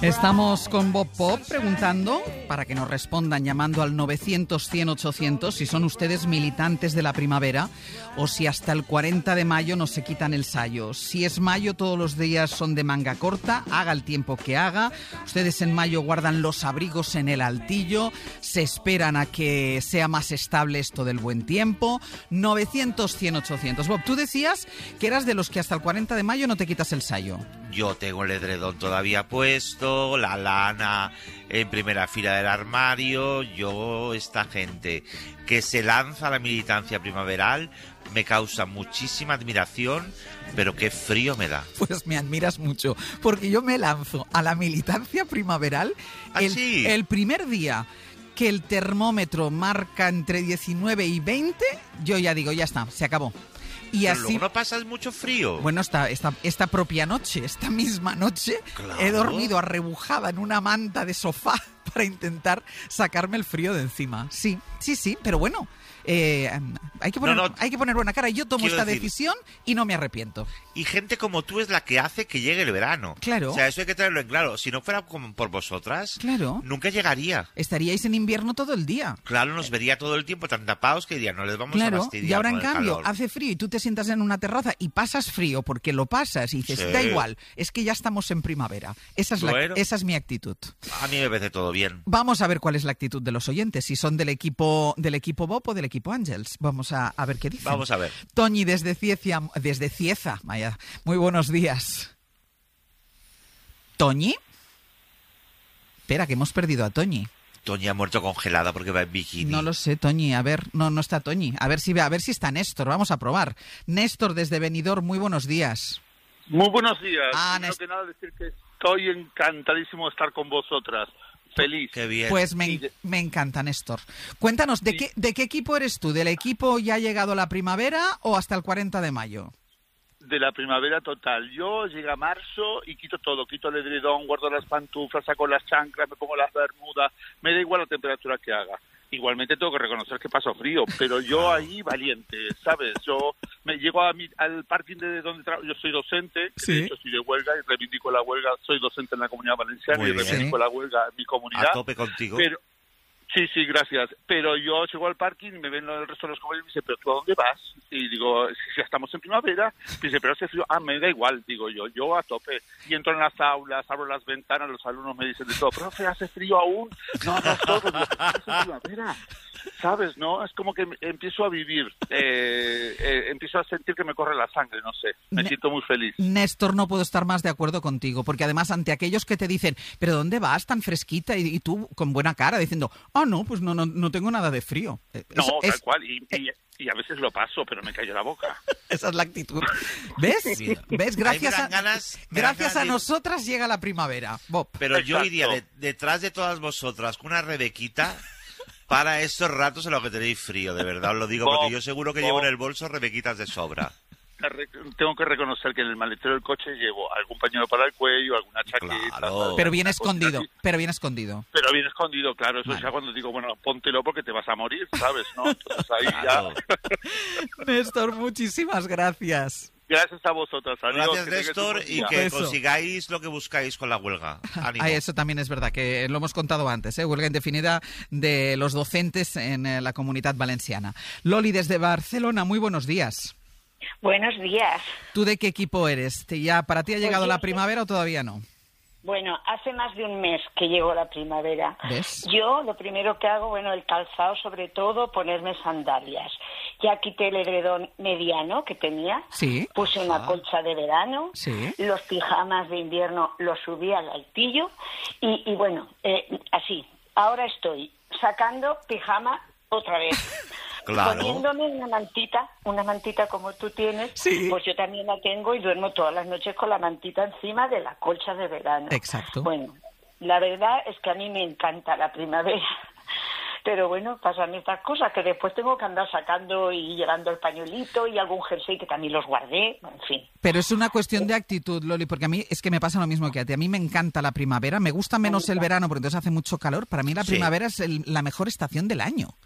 Estamos con Bob Pop preguntando para que nos respondan llamando al 900-100-800 si son ustedes militantes de la primavera o si hasta el 40 de mayo no se quitan el sayo. Si es mayo, todos los días son de manga corta, haga el tiempo que haga. Ustedes en mayo guardan los abrigos en el altillo, se esperan a que sea más estable esto del buen tiempo. 900-100-800. Bob, tú decías que eras de los que hasta el 40 de mayo no te quitas el sayo. Yo tengo el edredón todavía puesto, la lana en primera fila del armario. Esta gente que se lanza a la militancia primaveral me causa muchísima admiración, pero qué frío me da. Pues me admiras mucho, porque yo me lanzo a la militancia primaveral el primer día que el termómetro marca entre 19 y 20, yo ya digo, ya está, se acabó. Y pero así, luego no pasas mucho frío. Bueno, esta propia noche, esta misma noche, claro, he dormido arrebujada en una manta de sofá para intentar sacarme el frío de encima. Sí, pero bueno, hay que poner buena cara. Yo tomo esta decisión y no me arrepiento. Y gente como tú es la que hace que llegue el verano. Claro. O sea, eso hay que tenerlo en claro. Si no fuera como por vosotras, claro, nunca llegaría. Estaríais en invierno todo el día. Claro, nos vería todo el tiempo tan tapados que diría, no les vamos a fastidiar. Y ahora en con el cambio calor. hace frío y tú te sientas en una terraza y pasas frío porque lo pasas y dices, Sí. da igual, es que ya estamos en primavera. Esa es mi actitud. A mí me parece todo bien. Vamos a ver cuál es la actitud de los oyentes, si son del equipo Bob o del equipo Ángels. Vamos a ver qué dicen. Vamos a ver. Toñi desde Cieza, vaya, muy buenos días. ¿Toñi? Espera, que hemos perdido a Toñi. Toñi ha muerto congelada porque va en bikini. No lo sé, Toñi. A ver, no está Toñi. A ver si está Néstor. Vamos a probar. Néstor desde Benidorm, muy buenos días. Muy buenos días. Primero que nada decir que estoy encantadísimo de estar con vosotras. Feliz. Qué bien. Pues me encanta, Néstor. Cuéntanos, ¿de qué equipo eres tú? ¿Del equipo ya ha llegado la primavera o hasta el 40 de mayo? De la primavera total. Yo llega marzo y quito todo. Quito el edredón, guardo las pantuflas, saco las chanclas, me pongo las bermudas. Me da igual la temperatura que haga. Igualmente tengo que reconocer que paso frío, pero yo ahí valiente, ¿sabes? Yo me llego al parking de donde trabajo. Yo soy docente, sí. De hecho soy de huelga y reivindico la huelga. Soy docente en la Comunidad Valenciana. Muy y bien. reivindico la huelga en mi comunidad. A tope contigo. Pero, sí, gracias. Pero yo llego al parking y me ven el resto de los compañeros y me dicen, ¿pero tú a dónde vas? Y digo, si ya estamos en primavera. Y dice, pero hace frío. Me da igual, digo yo a tope. Y entro en las aulas, abro las ventanas, los alumnos me dicen de todo, profe, ¿hace frío aún? No hagas todo, digo, es primavera. ¿Sabes? ¿No? Es como que empiezo a vivir, empiezo a sentir que me corre la sangre, no sé. Me siento muy feliz. Néstor, no puedo estar más de acuerdo contigo, porque además ante aquellos que te dicen, ¿pero dónde vas tan fresquita? Y tú con buena cara diciendo, no, pues no tengo nada de frío. Tal cual, y a veces lo paso, pero me cayó la boca. Esa es la actitud. ¿Ves? ¿Ves? Gracias a nosotras llega la primavera, Bob. Pero Exacto. yo iría detrás de todas vosotras con una rebequita para estos ratos en los que tenéis frío, de verdad os lo digo, porque yo seguro que llevo en el bolso rebequitas de sobra. Tengo que reconocer que en el maletero del coche llevo algún pañuelo para el cuello, alguna chaqueta. Claro. Pero bien escondido. Pero bien escondido, claro. Eso vale. ya cuando digo, bueno, póntelo porque te vas a morir, ¿sabes? ¿No? Entonces ahí Claro. ya... Néstor, muchísimas gracias. Gracias a vosotras. Adiós, Gracias, Néstor, y que consigáis lo que buscáis con la huelga. Ánimo. Eso también es verdad, que lo hemos contado antes, huelga indefinida de los docentes en la Comunidad Valenciana. Loli, desde Barcelona, muy buenos días. Buenos días. ¿Tú de qué equipo eres? ¿Para ti ha llegado la primavera o todavía no? Bueno, hace más de un mes que llegó la primavera. ¿Ves? Yo lo primero que hago, el calzado sobre todo, ponerme sandalias. Ya quité el edredón mediano que tenía, Sí. Puse una colcha de verano, Sí. Los pijamas de invierno los subí al altillo y bueno, así. Ahora estoy sacando pijama otra vez. Claro. Poniéndome una mantita como tú tienes, Sí. Pues yo también la tengo y duermo todas las noches con la mantita encima de la colcha de verano. Exacto. Bueno, la verdad es que a mí me encanta la primavera, pero bueno, pasan estas cosas que después tengo que andar sacando y llevando el pañuelito y algún jersey que también los guardé, en fin. Pero es una cuestión de actitud, Loli, porque a mí es que me pasa lo mismo que a ti. A mí me encanta la primavera, me gusta menos el verano porque entonces hace mucho calor. Para mí la primavera es la mejor estación del año.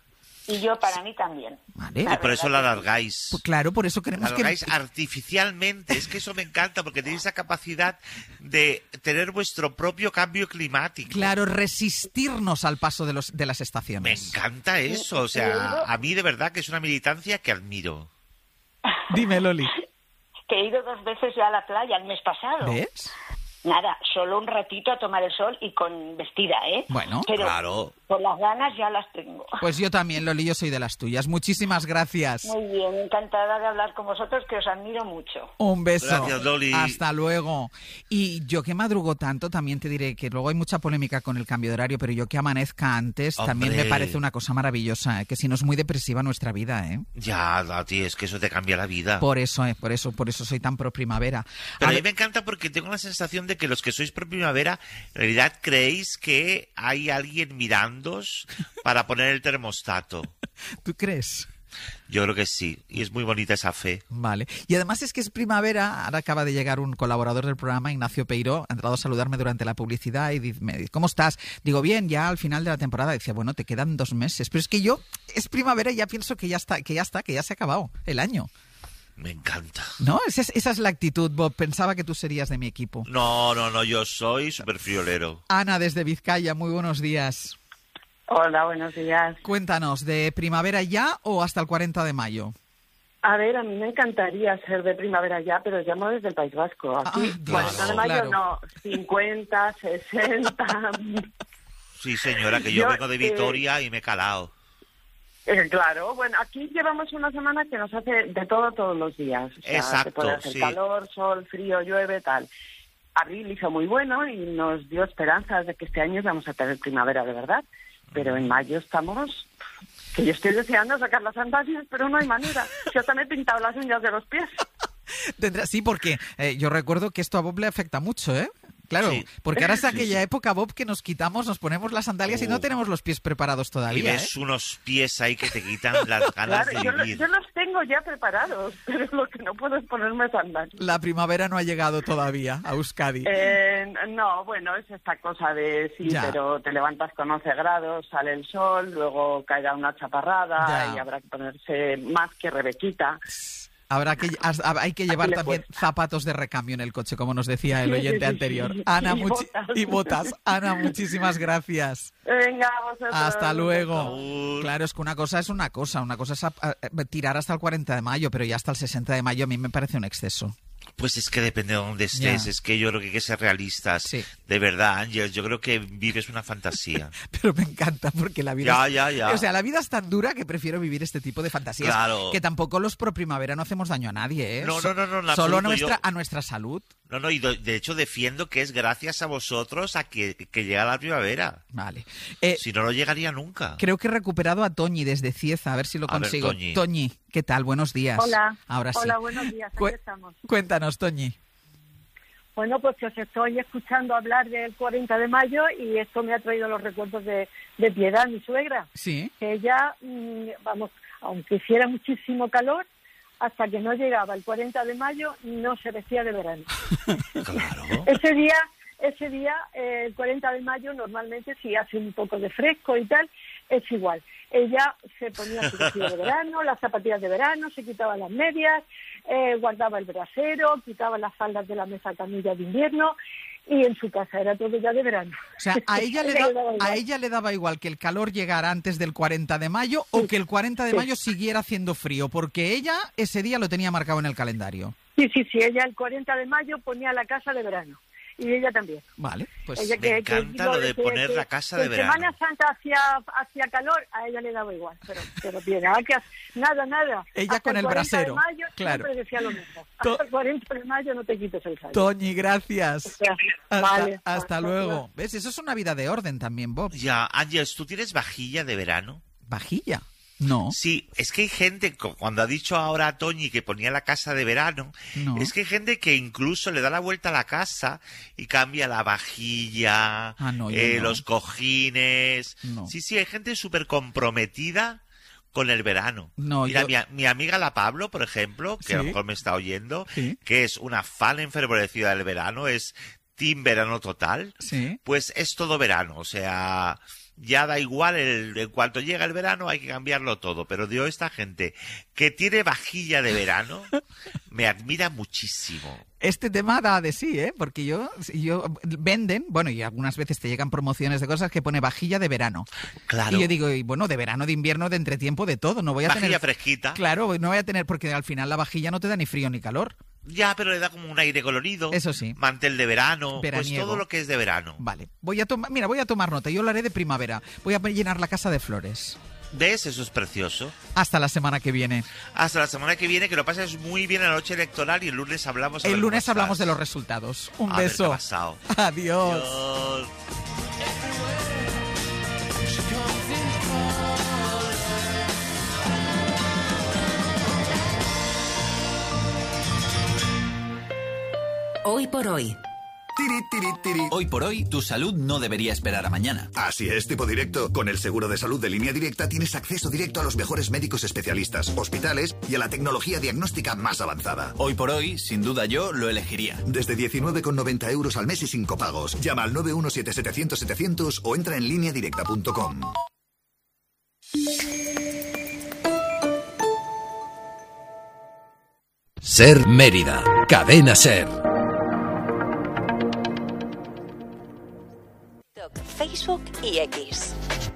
Y yo para mí también. Vale. Y por eso la alargáis. Pues claro, por eso queremos La que... alargáis artificialmente. Es que eso me encanta porque tenéis esa capacidad de tener vuestro propio cambio climático. Claro, resistirnos al paso de las Me estaciones. encanta eso. O sea, a mí de verdad que es una militancia que admiro. Dime, Loli. Que he ido 2 veces ya a la playa el mes pasado. ¿Ves? Nada, solo un ratito a tomar el sol y con vestida, ¿eh? Bueno, pero claro. por las ganas ya las tengo. Pues yo también, Loli, yo soy de las tuyas. Muchísimas gracias. Muy bien, encantada de hablar con vosotros, que os admiro mucho. Un beso. Gracias, Loli. Hasta luego. Y yo que madrugo tanto, también te diré que luego hay mucha polémica con el cambio de horario, pero yo que amanezca antes también me Hombre. parece una cosa maravillosa, que si no es muy depresiva nuestra vida, ¿eh? Ya, a ti es que eso te cambia la vida. Por eso soy tan pro primavera. Pero A a mí ver, me encanta porque tengo la sensación de que los que sois pro primavera, en realidad creéis que hay alguien mirándoos para poner el termostato. ¿tú crees? Yo creo que sí, y es muy bonita esa fe. Vale. Y además es que es primavera. Ahora acaba de llegar un colaborador del programa, Ignacio Peiró, ha entrado a saludarme durante la publicidad y me dice, ¿cómo estás? Digo, bien, ya al final de la temporada. Decía, bueno, te quedan 2 meses. Pero es que yo, es primavera y ya pienso que ya se ha acabado el año. Me encanta. ¿No? Esa es la actitud, Bob. Pensaba que tú serías de mi equipo. No, yo soy súper friolero. Ana, desde Vizcaya, muy buenos días. Hola, buenos días. Cuéntanos, ¿de primavera ya o hasta el 40 de mayo? A ver, a mí me encantaría ser de primavera ya, pero llamo desde el País Vasco. Aquí, Ah, Dios, 40 de mayo claro. no, 50, 60. Sí, señora, que yo vengo de Vitoria y me he calado. Claro, bueno, aquí llevamos una semana que nos hace de todo todos los días. O sea, Exacto, se puede hacer sí. calor, sol, frío, llueve, tal. Abril hizo muy bueno y nos dio esperanzas de que este año vamos a tener primavera de verdad. Pero en mayo estamos... Que yo estoy deseando sacar las sandalias, pero no hay manera. Yo hasta me he pintado las uñas de los pies. Sí, porque yo recuerdo que esto a Bob le afecta mucho, ¿eh? Claro, Sí. porque ahora es aquella época, Bob, que nos ponemos las sandalias y no tenemos los pies preparados Y todavía, ¿eh? ves unos pies ahí que te quitan las ganas Claro, de vivir. yo los tengo ya preparados, pero lo que no puedo es ponerme sandalias. La primavera no ha llegado todavía a Euskadi. No, bueno, es esta cosa de sí, Ya. pero te levantas con 11 grados, sale el sol, luego caerá una chaparrada Ya. y habrá que ponerse más que Rebequita. Hay que llevar le también cuesta. zapatos de recambio en el coche, como nos decía el oyente Sí. anterior. Ana, Y botas. y botas. Ana, muchísimas gracias. Venga, vosotros. Hasta luego. Agur. Claro, es que una cosa es tirar hasta el 40 de mayo, pero ya hasta el 60 de mayo a mí me parece un exceso. Pues es que depende de dónde estés. Ya. Es que yo creo que hay que ser realistas. Sí. De verdad, Ángel, yo creo que vives una fantasía. Pero me encanta porque la vida Ya. O sea, la vida es tan dura que prefiero vivir este tipo de fantasías. Claro. Que tampoco los pro primavera no hacemos daño a nadie, ¿eh? No, en Solo absoluto, a nuestra salud. No, y de hecho defiendo que es gracias a vosotros a que llega la primavera. Vale. Si no, no llegaría nunca. Creo que he recuperado a Toñi desde Cieza, a ver si lo A ver, consigo. Toñi. Toñi, ¿qué tal? Buenos días. Hola. Ahora sí. Hola, buenos días. Aquí estamos. Cuéntanos, Toñi. Bueno, pues os estoy escuchando hablar del 40 de mayo y esto me ha traído los recuerdos de Piedad, mi suegra. Sí. Que ella, aunque hiciera muchísimo calor, hasta que no llegaba el 40 de mayo no se vestía de verano. Claro. Ese día, el 40 de mayo, normalmente si hace un poco de fresco y tal, es igual. Ella se ponía su vestido de verano, las zapatillas de verano, se quitaba las medias, guardaba el brasero, quitaba las faldas de la mesa camilla de invierno y en su casa era todo ya de verano. O sea, a ella le daba igual que el calor llegara antes del 40 de mayo o que el 40 de mayo siguiera haciendo frío, porque ella ese día lo tenía marcado en el calendario. Sí, ella el 40 de mayo ponía la casa de verano. Y ella también. Vale, pues Ella me encanta lo de poner la casa de verano. Semana Santa hacía calor, a ella le daba igual, pero bien, nada. Ella hasta con el 40 brasero, de mayo, claro. siempre decía lo mismo. Hasta el 40 de mayo no te quites el calor. Toñi, gracias. Vale. Hasta luego. ¿Ves? Eso es una vida de orden también, Bob. Ya, Ángel, ¿tú tienes vajilla de verano? ¿Vajilla? No. Sí, es que hay gente, cuando ha dicho ahora a Toñi que ponía la casa de verano, No. es que hay gente que incluso le da la vuelta a la casa y cambia la vajilla, Ah, no, yo no. los cojines. No. Sí, hay gente súper comprometida con el verano. No, Mira, yo- mi amiga La Pablo, por ejemplo, que a lo Sí. mejor me está oyendo, Sí. que es una fan enfervorecida del verano, es team verano total, Sí. pues es todo verano, o sea, ya da igual, en cuanto llega el verano hay que cambiarlo todo. Pero digo, esta gente que tiene vajilla de verano me admira muchísimo. Este tema da de sí, porque yo venden, bueno, y algunas veces te llegan promociones de cosas que pone vajilla de verano. Claro. Y yo digo, bueno, de verano, de invierno, de entretiempo, de todo. No voy a vajilla tener fresquita. Claro, no voy a tener, porque al final la vajilla no te da ni frío ni calor. Ya, pero le da como un aire colorido. Eso sí. Mantel de verano. Veraniego. Pues todo lo que es de verano. Vale. Voy a tomar nota. Yo lo haré de primavera. Voy a llenar la casa de flores. ¿Ves? Eso es precioso. Hasta la semana que viene. Hasta la semana que viene, que lo pases muy bien en la noche electoral y el lunes hablamos. El lunes hablamos de los resultados. Un beso. ¿Qué ha pasado? Adiós. Adiós. Hoy por hoy. Hoy por hoy, tu salud no debería esperar a mañana. Así es, tipo directo. Con el seguro de salud de Línea Directa tienes acceso directo a los mejores médicos especialistas, hospitales y a la tecnología diagnóstica más avanzada. Hoy por hoy, sin duda yo lo elegiría. Desde 19,90 euros al mes y sin copagos. Llama al 917-700-700 o entra en lineadirecta.com. Ser Mérida. Cadena Ser. Facebook y X.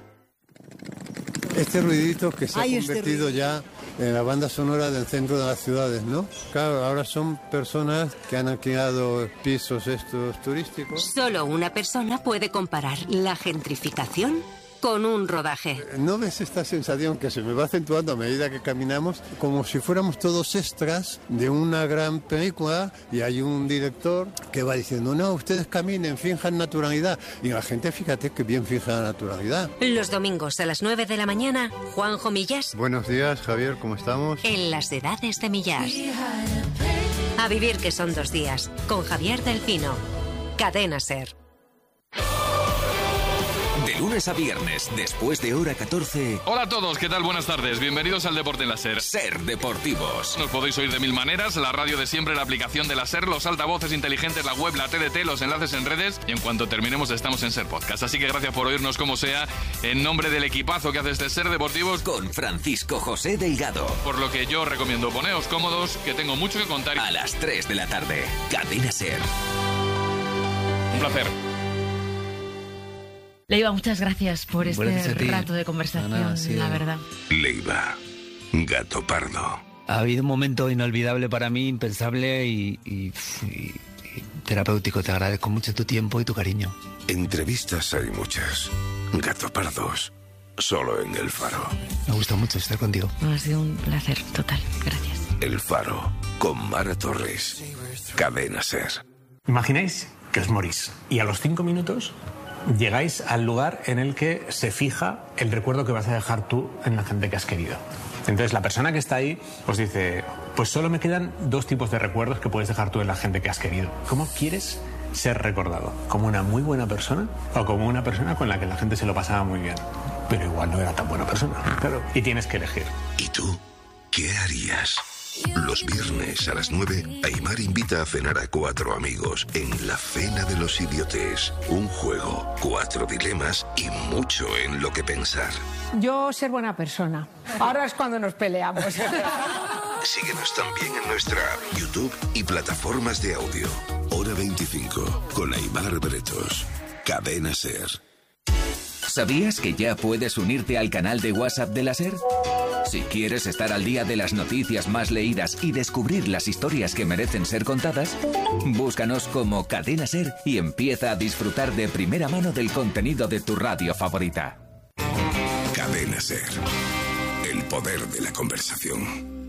Este ruidito que se ha convertido ya en la banda sonora del centro de las ciudades, ¿no? Claro, ahora son personas que han alquilado pisos estos turísticos. Solo una persona puede comparar la gentrificación con un rodaje. ¿No ves esta sensación que se me va acentuando a medida que caminamos? Como si fuéramos todos extras de una gran película y hay un director que va diciendo, no, ustedes caminen, finjan naturalidad. Y la gente, fíjate que bien fija la naturalidad. Los domingos a las 9 de la mañana, Juanjo Millás. Buenos días, Javier, ¿cómo estamos? En las edades de Millás. A vivir que son 2 días, con Javier Delfino. Cadena Ser. De lunes a viernes, después de hora 14. Hola a todos, ¿qué tal? Buenas tardes. Bienvenidos al Deporte en la Ser. Ser Deportivos. Nos podéis oír de 1000 maneras, la radio de siempre, la aplicación de la Ser, los altavoces inteligentes, la web, la TDT, los enlaces en redes y en cuanto terminemos estamos en Ser Podcast. Así que gracias por oírnos como sea, en nombre del equipazo que hace este Ser Deportivos. Con Francisco José Delgado. Por lo que yo recomiendo, poneos cómodos, que tengo mucho que contar. A las 3 de la tarde, Cadena Ser. Un placer. Leiva, muchas gracias por este rato de conversación, la verdad. Leiva, gato pardo. Ha habido un momento inolvidable para mí, impensable y terapéutico. Te agradezco mucho tu tiempo y tu cariño. Entrevistas hay muchas. Gato pardos, solo en El Faro. Me gusta mucho estar contigo. Ha sido un placer total, gracias. El Faro, con Mara Torres. Cadena Ser. Imagináis que os morís y a los 5 minutos llegáis al lugar en el que se fija el recuerdo que vas a dejar tú en la gente que has querido. Entonces la persona que está ahí os dice, pues solo me quedan 2 tipos de recuerdos que puedes dejar tú en la gente que has querido. ¿Cómo quieres ser recordado? ¿Como una muy buena persona o como una persona con la que la gente se lo pasaba muy bien? Pero igual no era tan buena persona, claro. Y tienes que elegir. ¿Y tú qué harías? Los viernes a las 9, Aimar invita a cenar a 4 amigos en La Cena de los Idiotes. Un juego, 4 dilemas y mucho en lo que pensar. Yo ser buena persona. Ahora es cuando nos peleamos. Síguenos también en nuestra app, YouTube y plataformas de audio. Hora 25, con Aimar Bretos. Cadena Ser. ¿Sabías que ya puedes unirte al canal de WhatsApp de la Ser? Si quieres estar al día de las noticias más leídas y descubrir las historias que merecen ser contadas, búscanos como Cadena Ser y empieza a disfrutar de primera mano del contenido de tu radio favorita. Cadena Ser. El poder de la conversación.